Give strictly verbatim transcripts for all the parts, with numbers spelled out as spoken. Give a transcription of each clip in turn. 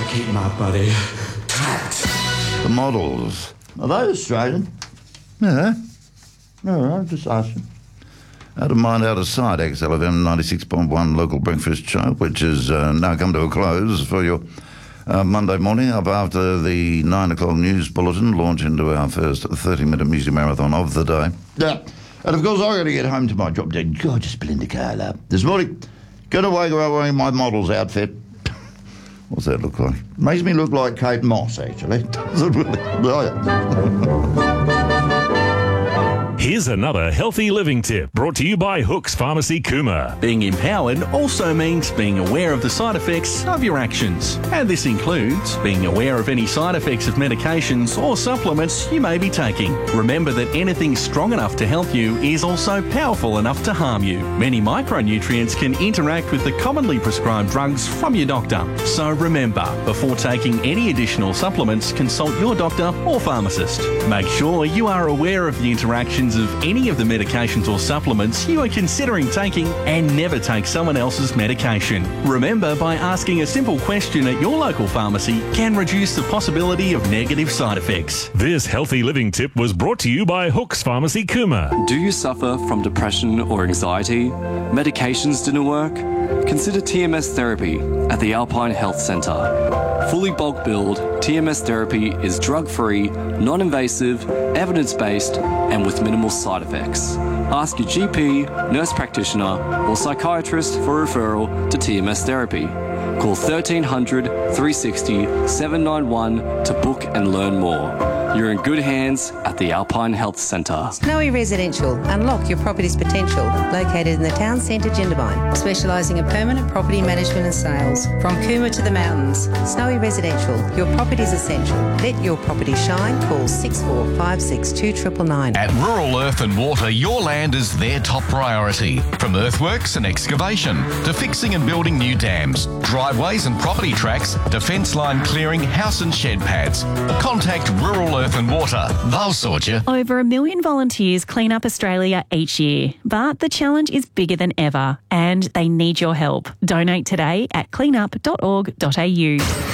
keep my body trapped. The models, are they Australian? Yeah. No, I'm just asking. Out of mind, out of sight, X L F M ninety-six point one local breakfast show, which has uh, now come to a close for your uh, Monday morning up after the nine o'clock news bulletin, launch into our first thirty-minute music marathon of the day. Yeah. And of course, I've got to get home to my drop dead gorgeous Belinda Carlisle this morning. Gonna wake her up wearing my model's outfit. What's that look like? Makes me look like Kate Moss, actually. Does it really? Oh, yeah. Here's another healthy living tip brought to you by Hooks Pharmacy Cooma. Being empowered also means being aware of the side effects of your actions. And this includes being aware of any side effects of medications or supplements you may be taking. Remember that anything strong enough to help you is also powerful enough to harm you. Many micronutrients can interact with the commonly prescribed drugs from your doctor. So remember, before taking any additional supplements, consult your doctor or pharmacist. Make sure you are aware of the interactions of any of the medications or supplements you are considering taking and never take someone else's medication. Remember, by asking a simple question at your local pharmacy can reduce the possibility of negative side effects. This healthy living tip was brought to you by Hooks Pharmacy Cooma. Do you suffer from depression or anxiety? Medications didn't work? Consider T M S therapy at the Alpine Health Centre. Fully bulk billed, T M S therapy is drug-free, non-invasive, evidence-based, and with minimal side effects. Ask your G P, nurse practitioner, or psychiatrist for referral to T M S therapy. Call thirteen hundred, three sixty, seven nine one to book and learn more. You're in good hands at the Alpine Health Centre. Snowy Residential. Unlock your property's potential. Located in the town centre, Jindabyne. Specialising in permanent property management and sales. From Cooma to the mountains. Snowy Residential. Your property's essential. Let your property shine. Call six four five six two nine nine nine. At Rural Earth and Water, your land is their top priority. From earthworks and excavation to fixing and building new dams, driveways and property tracks, to fence line clearing, house and shed pads. Contact Rural Earth and Water. They'll sort you. Over a million volunteers clean up Australia each year, but the challenge is bigger than ever and they need your help. Donate today at cleanup dot org dot a u.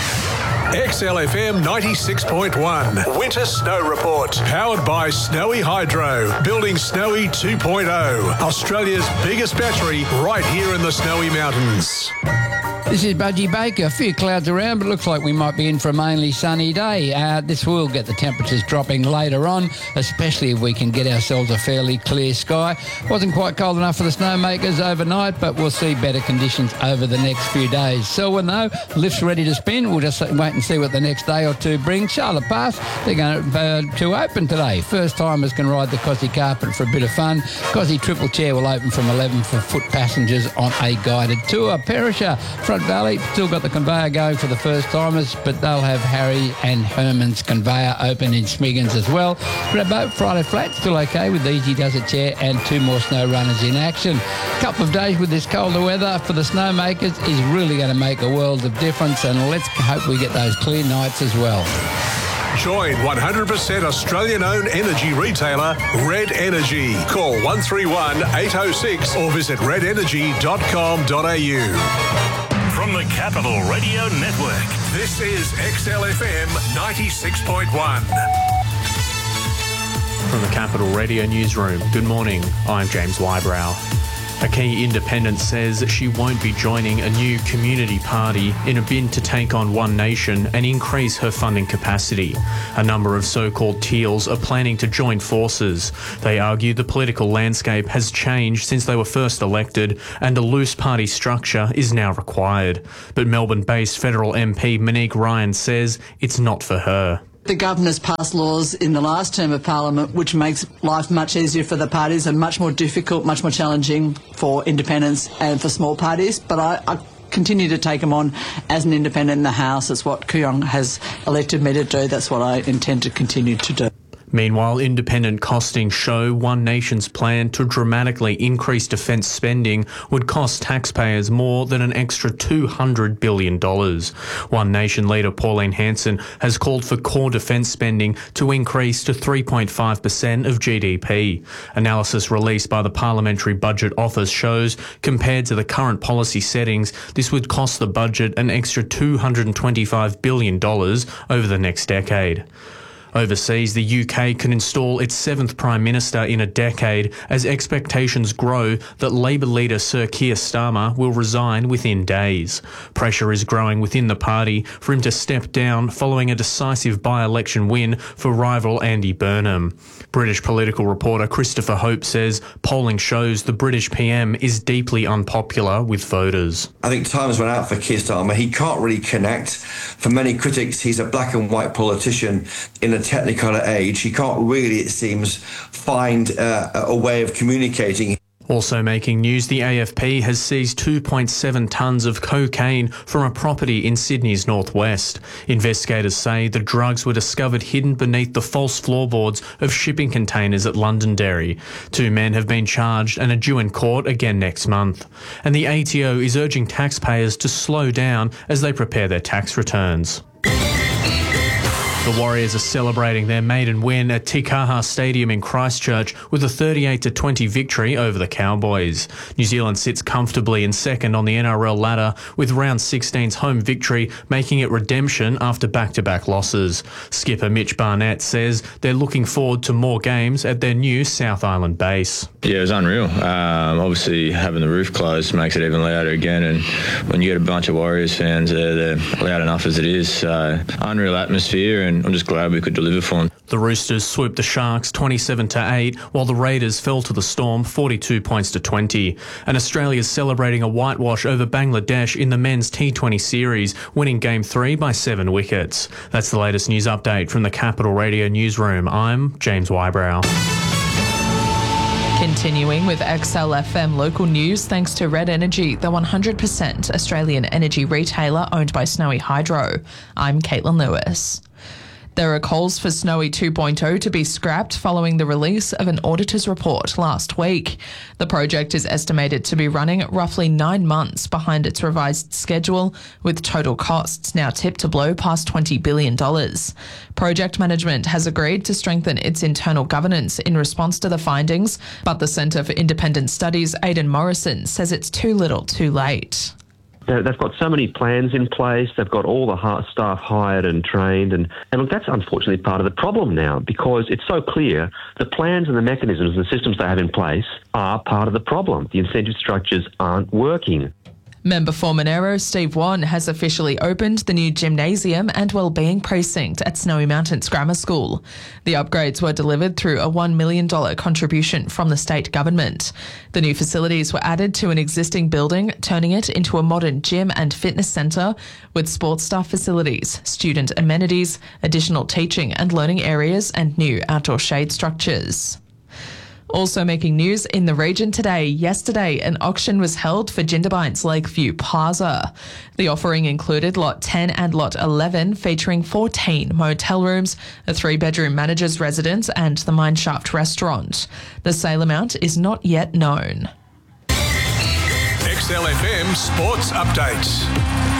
X L F M ninety-six point one Winter Snow Report. Powered by Snowy Hydro. Building Snowy two point oh. Australia's biggest battery right here in the Snowy Mountains. This is Budgie Baker. A few clouds around, but looks like we might be in for a mainly sunny day. Uh, this will get the temperatures dropping later on, especially if we can get ourselves a fairly clear sky. Wasn't quite cold enough for the snowmakers overnight, but we'll see better conditions over the next few days. Selwyn, though, lift's ready to spin. We'll just wait and see what the next day or two brings. Charlotte Pass, they're going to, uh, to open today. First timers can ride the Cosy Carpet for a bit of fun. Cosy Triple Chair will open from eleven for foot passengers on a guided tour. Perisher, Front Valley, still got the conveyor going for the first timers, but they'll have Harry and Herman's conveyor open in Smiggins as well. Redboat, Friday Flat, still okay with the Easy Does It chair and two more snow runners in action. Couple of days with this colder weather for the snowmakers is really going to make a world of difference, and let's hope we get those clear nights as well. Join one hundred percent Australian-owned energy retailer Red Energy. Call one three one, eight oh six or visit red energy dot com dot a u. From the Capital Radio Network, this is X L F M ninety-six point one. From the Capital Radio Newsroom, good morning, I'm James Wybrow. A key independent says she won't be joining a new community party in a bid to take on One Nation and increase her funding capacity. A number of so-called Teals are planning to join forces. They argue the political landscape has changed since they were first elected and a loose party structure is now required. But Melbourne-based federal M P Monique Ryan says it's not for her. The governors passed laws in the last term of Parliament which makes life much easier for the parties and much more difficult, much more challenging for independents and for small parties. But I, I continue to take them on as an independent in the House. It's what Kooyong has elected me to do. That's what I intend to continue to do. Meanwhile, independent costings show One Nation's plan to dramatically increase defence spending would cost taxpayers more than an extra two hundred billion dollars. One Nation leader Pauline Hanson has called for core defence spending to increase to three point five percent of G D P. Analysis released by the Parliamentary Budget Office shows, compared to the current policy settings, this would cost the budget an extra two hundred twenty-five billion dollars over the next decade. Overseas, the U K can install its seventh Prime Minister in a decade as expectations grow that Labour leader Sir Keir Starmer will resign within days. Pressure is growing within the party for him to step down following a decisive by-election win for rival Andy Burnham. British political reporter Christopher Hope says polling shows the British P M is deeply unpopular with voters. I think time's run out for Keir Starmer. He can't really connect. For many critics, he's a black and white politician in a Technicolor age. He can't really, it seems, find uh, a way of communicating. Also making news, the A F P has seized two point seven tonnes of cocaine from a property in Sydney's northwest. Investigators say the drugs were discovered hidden beneath the false floorboards of shipping containers at Londonderry. Two men have been charged and are due in court again next month. And the A T O is urging taxpayers to slow down as they prepare their tax returns. The Warriors are celebrating their maiden win at Te Kaha Stadium in Christchurch with a thirty-eight to twenty victory over the Cowboys. New Zealand sits comfortably in second on the N R L ladder with round sixteen's home victory making it redemption after back-to-back losses. Skipper Mitch Barnett says they're looking forward to more games at their new South Island base. Yeah, it was unreal. Um, obviously, having the roof closed makes it even louder again, and when you get a bunch of Warriors fans there, they're loud enough as it is. So, unreal atmosphere, and I'm just glad we could deliver for them. The Roosters swooped the Sharks twenty-seven to eight, while the Raiders fell to the Storm forty-two points to twenty. And Australia's celebrating a whitewash over Bangladesh in the men's T twenty series, winning Game three by seven wickets. That's the latest news update from the Capital Radio newsroom. I'm James Wybrow. Continuing with X L F M local news, thanks to Red Energy, the one hundred percent Australian energy retailer owned by Snowy Hydro. I'm Caitlin Lewis. There are calls for Snowy two point oh to be scrapped following the release of an auditor's report last week. The project is estimated to be running roughly nine months behind its revised schedule, with total costs now tipped to blow past twenty billion dollars. Project management has agreed to strengthen its internal governance in response to the findings, but the Centre for Independent Studies' Aidan Morrison says it's too little too late. They've got so many plans in place. They've got all the staff hired and trained. And, and look, that's unfortunately part of the problem now, because it's so clear the plans and the mechanisms and the systems they have in place are part of the problem. The incentive structures aren't working. Member for Monero, Steve Wan, has officially opened the new gymnasium and wellbeing precinct at Snowy Mountains Grammar School. The upgrades were delivered through a one million dollars contribution from the state government. The new facilities were added to an existing building, turning it into a modern gym and fitness centre with sports staff facilities, student amenities, additional teaching and learning areas and new outdoor shade structures. Also making news in the region today, yesterday an auction was held for Jindabyne's Lakeview Plaza. The offering included Lot ten and Lot eleven, featuring fourteen motel rooms, a three-bedroom manager's residence and the Mineshaft restaurant. The sale amount is not yet known. X L F M Sports Update.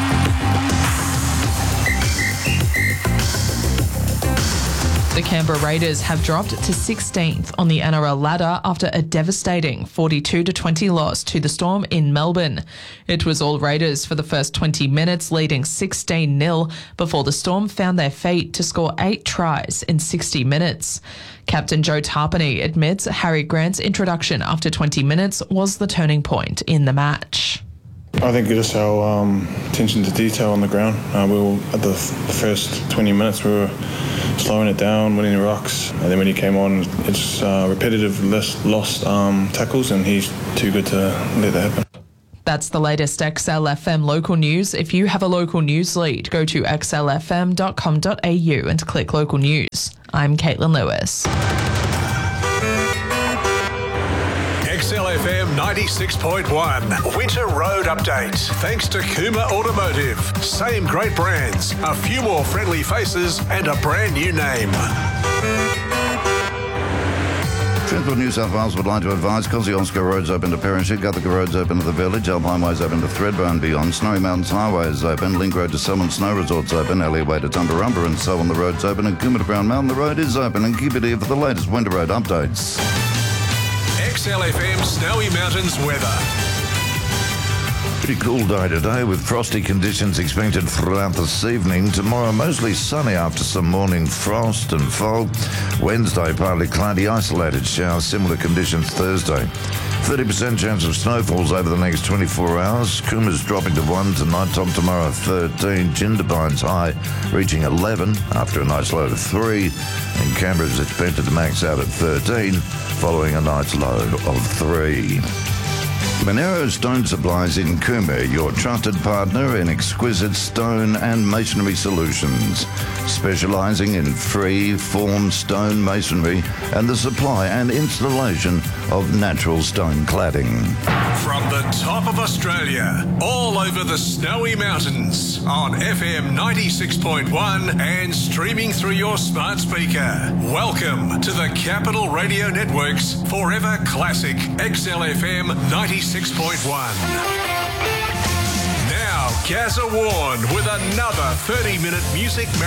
The Canberra Raiders have dropped to sixteenth on the N R L ladder after a devastating forty-two to twenty loss to the Storm in Melbourne. It was all Raiders for the first twenty minutes, leading sixteen nil before the Storm found their feet to score eight tries in sixty minutes. Captain Joe Tarpany admits Harry Grant's introduction after twenty minutes was the turning point in the match. I think just our um, attention to detail on the ground. Uh, we were at the, f- the first twenty minutes, we were slowing it down, winning the rocks, and then when he came on, it's uh, repetitive less lost um, tackles, and he's too good to let that happen. That's the latest X L F M local news. If you have a local news lead, go to x l f m dot com dot a u and click local news. I'm Caitlin Lewis. X L F F M ninety-six point one Winter Road Update. Thanks to Kuma Automotive. Same great brands, a few more friendly faces and a brand new name. Transport New South Wales would like to advise Kosciuszko Road's open to Perronshick, Guthica Road's open to the Village, Alpine Way's open to Thredbo and beyond, Snowy Mountains Highway is open, Link Road to Selwyn Snow Resort's open, Elliot Way to Tumbarumba and so on the road's open, and Cooma to Brown Mountain the road is open, and keep it here for the latest winter road updates. X L F M Snowy Mountains weather. Pretty cool day today with frosty conditions expected throughout this evening. Tomorrow mostly sunny after some morning frost and fog. Wednesday partly cloudy, isolated showers, similar conditions Thursday. thirty percent chance of snowfalls over the next twenty-four hours. Cooma's dropping to one tonight, top tomorrow thirteen. Jindabyne's high reaching eleven after a night's low of three. And Canberra's expected to max out at thirteen following a night's low of three. Monero Stone Supplies in Cooma, your trusted partner in exquisite stone and masonry solutions, specialising in free-form stone masonry and the supply and installation of natural stone cladding. From the top of Australia, all over the Snowy Mountains, on F M ninety-six point one and streaming through your smart speaker. Welcome to the Capital Radio Network's Forever Classic X L F M ninety-six point one. Now, Gazza Warren with another thirty-minute music marathon.